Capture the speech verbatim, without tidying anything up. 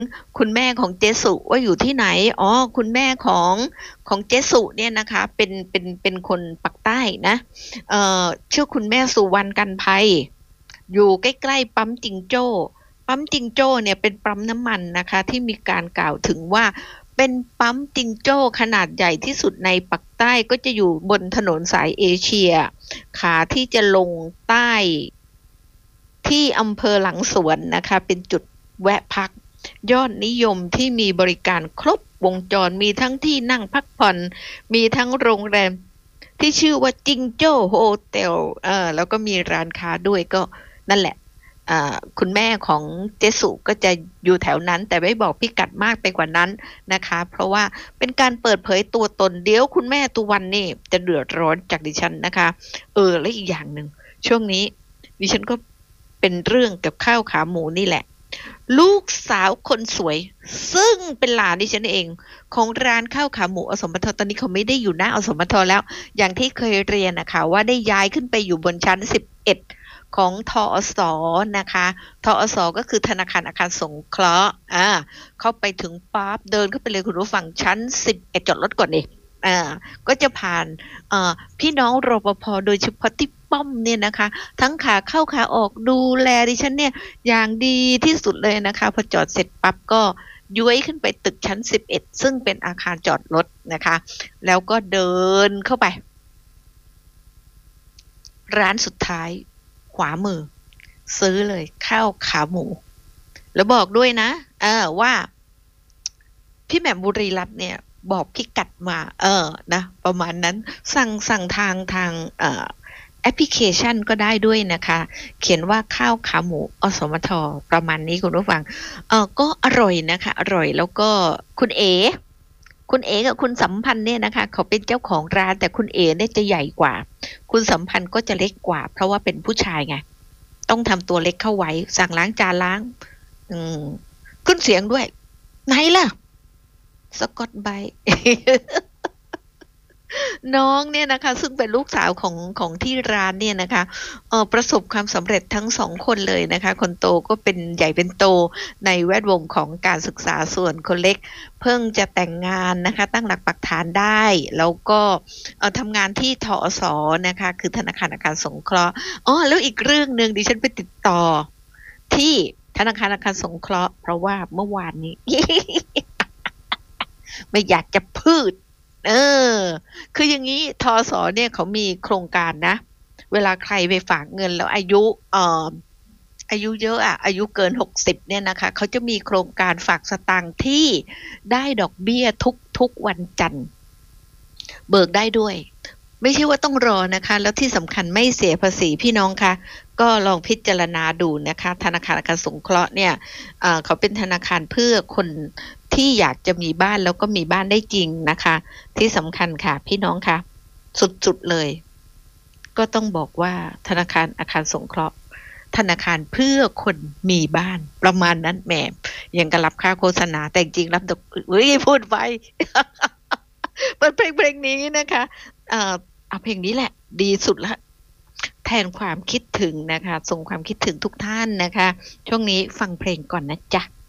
คุณแม่ของเจสุว่าอยู่ที่ไหนอ๋อคุณแม่ของของเจสุเนี่ยนะคะเป็นเป็นเป็นคนปักใต้นะเอ่อชื่อคุณแม่สุวรรณกันไพอยู่ใกล้ๆปั๊มจิงโจ้ปั๊มจิงโจ้เนี่ยเป็นปั๊มน้ำมันนะคะที่มีการกล่าวถึงว่าเป็นปั๊มจิงโจ้ขนาดใหญ่ที่สุดในปักใต้ก็จะอยู่บนถนนสายเอเชียขาที่จะลงใต้ที่อำเภอหลังสวนนะคะเป็นจุดแวะพักยอดนิยมที่มีบริการครบวงจรมีทั้งที่นั่งพักผ่อนมีทั้งโรงแรมที่ชื่อว่าจิงโจ้โฮเทลเออแล้วก็มีร้านค้าด้วยก็นั่นแหละอ่าคุณแม่ของเจสุก็จะอยู่แถวนั้นแต่ไม่บอกพิกัดมากไปกว่านั้นนะคะเพราะว่าเป็นการเปิดเผยตัวตนเดี๋ยวคุณแม่ตุวันนี่จะเดือดร้อนจากดิฉันนะคะเออและอีกอย่างหนึ่งช่วงนี้ดิฉันก็เป็นเรื่องกับข้าวขาหมูนี่แหละลูกสาวคนสวยซึ่งเป็นหลานดิฉันเองของร้านข้าวขาหมูอสมทตอนนี้เขาไม่ได้อยู่หน้าอสมทแล้วอย่างที่เคยเรียนนะคะว่าได้ย้ายขึ้นไปอยู่บนชั้นสิบเอ็ดของทอสนะคะทอสก็คือธนาคารอาคารสงเคราะห์อ่าเข้าไปถึงปั๊บเดินเข้าไปเลยคุณผู้ฟังชั้นสิบเอ็ดจอดรถก่อนดิอ่าก็จะผ่านอ่าพี่น้องรปภโดยเฉพาะที่ป้อมเนี่ยนะคะทั้งขาเข้าขาออกดูแลดิฉันเนี่ยอย่างดีที่สุดเลยนะคะพอจอดเสร็จปั๊บก็ย้วยขึ้นไปตึกชั้นสิบเอ็ดซึ่งเป็นอาคารจอดรถนะคะแล้วก็เดินเข้าไปร้านสุดท้ายขวามือซื้อเลยข้าวขาหมูแล้วบอกด้วยนะเออว่าพี่แหม่มบุรีรัตน์เนี่ยบอกพิกัดมาเออนะประมาณนั้นสั่งสั่งทางทางเอ่อแอปพลิเคชันก็ได้ด้วยนะคะเขียนว่าข้าวขาหมูอสมทประมาณนี้คุณผู้ฟังเออก็อร่อยนะคะอร่อยแล้วก็คุณเอคุณเอกับคุณสัมพันธ์เนี่ยนะคะเขาเป็นเจ้าของร้านแต่คุณเอเนี่ยจะใหญ่กว่าคุณสัมพันธ์ก็จะเล็กกว่าเพราะว่าเป็นผู้ชายไงต้องทำตัวเล็กเข้าไว้สั่งล้างจานล้างอืมขึ้นเสียงด้วยไหนล่ะสกอตไบรท์ น้องเนี่ยนะคะซึ่งเป็นลูกสาวของของที่ร้านเนี่ยนะคะเอ่อประสบความสำเร็จทั้งสองคนเลยนะคะคนโตก็เป็นใหญ่เป็นโตในแวดวงของการศึกษาส่วนคนเล็กเพิ่งจะแต่งงานนะคะตั้งหลักปักฐานได้แล้วก็เอ่อทำงานที่ทอสนะคะคือธนาคารอาคารสงเคราะห์อ๋อแล้วอีกเรื่องหนึ่งดิฉันไปติดต่อที่ธนาคารอาคารสงเคราะห์เพราะว่าเมื่อวานนี้ ไม่อยากจะพูดเออคืออย่างนี้ทอสเนี่ยเขามีโครงการนะเวลาใครไปฝากเงินแล้วอายุเอ่ออายุเยอะอะอายุเกินหกสิบเนี่ยนะคะเขาจะมีโครงการฝากสตางค์ที่ได้ดอกเบี้ยทุกทุกวันจันทร์เบิกได้ด้วยไม่ใช่ว่าต้องรอนะคะแล้วที่สำคัญไม่เสียภาษีพี่น้องคะก็ลองพิจารณาดูนะคะธนาคารอาคารสงเคราะห์เนี่ยเอ่อเขาเป็นธนาคารเพื่อคนที่อยากจะมีบ้านแล้วก็มีบ้านได้จริงนะคะที่สำคัญค่ะพี่น้องคะสุดๆเลยก็ต้องบอกว่าธนาคารอาคารสงเคราะห์ธนาคารเพื่อคนมีบ้านประมาณนั้นแหมยังกระรับค่าโฆษณาแต่จริงรับดอกเฮ้ยพูดไป เปิดเพลงเพลงนี้นะคะเอ่อเอาเพลงนี้แหละดีสุดละแทนความคิดถึงนะคะส่งความคิดถึงทุกท่านนะคะช่วงนี้ฟังเพลงก่อนนะจ๊ะ